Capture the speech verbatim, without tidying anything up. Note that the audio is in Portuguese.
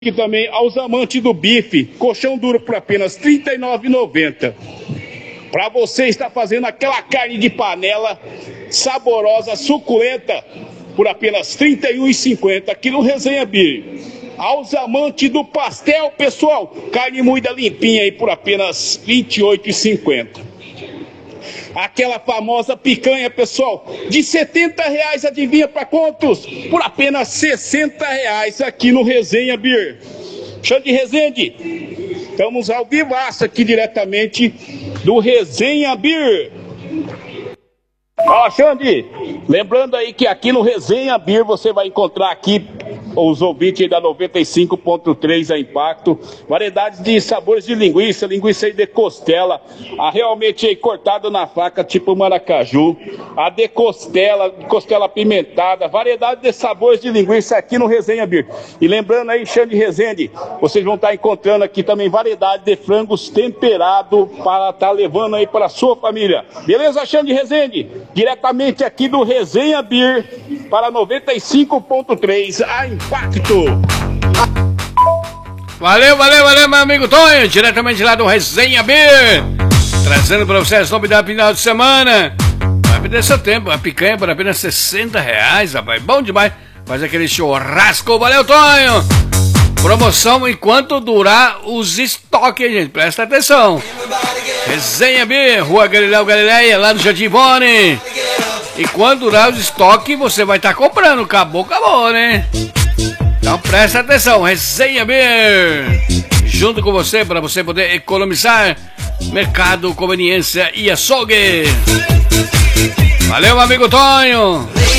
Aqui também aos amantes do bife, colchão duro por apenas trinta e nove reais e noventa centavos. Para você estar fazendo aquela carne de panela saborosa, suculenta, por apenas trinta e um reais e cinquenta centavos aqui no Resenha Beer. Aos amantes do pastel, pessoal, carne moída limpinha aí por apenas vinte e oito reais e cinquenta centavos. Aquela famosa picanha, pessoal, de setenta reais, adivinha para quantos? Por apenas sessenta reais aqui no Resenha Beer. Xande Rezende, estamos ao vivaço aqui diretamente do Resenha Beer. Ó, Xande, lembrando aí que aqui no Resenha Beer você vai encontrar aqui os ouvintes aí da noventa e cinco ponto três a Impacto, variedades de sabores de linguiça, linguiça aí de costela, a realmente aí cortada na faca, tipo maracaju, a de costela, costela apimentada, variedade de sabores de linguiça aqui no Resenha Beer. E lembrando aí, Xande Rezende, vocês vão estar encontrando aqui também variedade de frangos temperado para estar tá levando aí para a sua família. Beleza, Xande Rezende? Diretamente aqui do Resenha Beer para noventa e cinco ponto três a Impacto. Valeu, valeu, valeu, meu amigo Tonho, diretamente lá do Resenha Beer, trazendo para vocês as novidades do final de semana. Vai perder seu tempo, a picanha por apenas sessenta reais, rapaz, bom demais. Faz aquele churrasco, valeu, Tonho. Promoção enquanto durar os estoques, gente, presta atenção. Resenha Beer, Rua Galileu Galileia, lá no Jardim Boni. E quando durar os estoques, você vai estar tá comprando. Acabou, acabou, né? Então presta atenção, Resenha Beer, junto com você, para você poder economizar. Mercado, conveniência e açougue. Valeu, meu amigo Tonho.